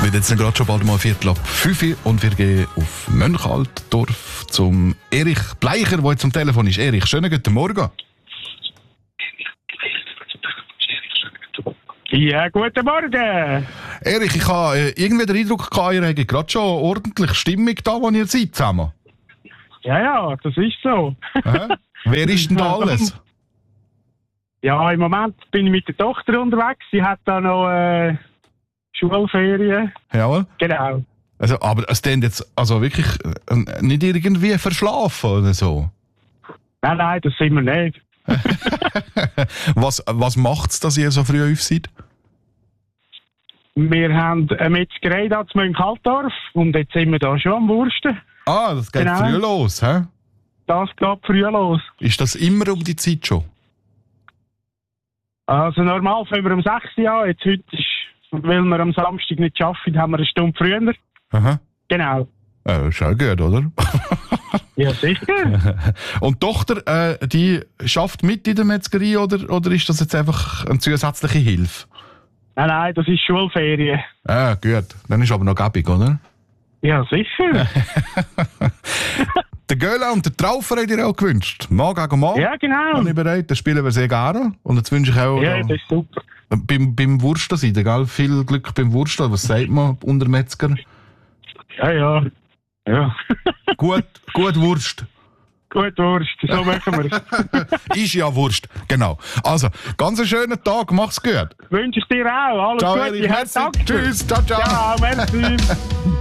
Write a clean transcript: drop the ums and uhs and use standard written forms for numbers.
Wird jetzt gerade schon bald mal 4:45 und wir gehen auf Mönchaldorf zum Erich Bleicher, der jetzt am Telefon ist. Erich, schönen guten Morgen. Ja, guten Morgen. Erich, ich habe irgendwie den Eindruck gehabt, ihr habt gerade schon ordentlich Stimmung da, wo ihr seid zusammen. Ja, das ist so. Wer ist denn da alles? Ja, im Moment bin ich mit der Tochter unterwegs. Sie hat da noch Schulferien. Jawohl. Genau. Also, aber es klingt jetzt also wirklich nicht irgendwie verschlafen oder so. Nein, das sind wir nicht. Was macht's, dass ihr so früh auf seid? Wir haben eine Metzgerei da zu Mönchaldorf und jetzt sind wir da schon am Wursten. Ah, das geht Genau. früh los, hä? Das geht früh los. Ist das immer um die Zeit schon? Also normal fangen wir um 6 Uhr an. Jetzt heute ist, weil wir am Samstag nicht arbeiten, haben wir eine Stunde früher. Aha. Genau. Ist auch gut, oder? Ja, sicher. Und die Tochter, die schafft mit in der Metzgerei oder ist das jetzt einfach eine zusätzliche Hilfe? Nein, das ist Schulferien. Ah, gut. Dann ist aber noch gäbig, oder? Ja, sicher. Der Göhle und der Traufer hat ihr auch gewünscht. Mann gegen Mann. Ja, genau. Bin ich bereit. Das spielen wir sehr gerne. Und jetzt wünsche ich auch Ja, das ist super. beim Wursten sein, gell? Viel Glück beim Wursten. Was sagt man unter Metzger? Ja. Gut Wurst. Gut, Wurst, so machen wir es. Ist ja Wurst, genau. Also, ganz einen schönen Tag, mach's gut. Wünsche ich dir auch. Alles Ciao, Gute. Erich, merci. Danke. Tschüss, ciao. Ja, merci.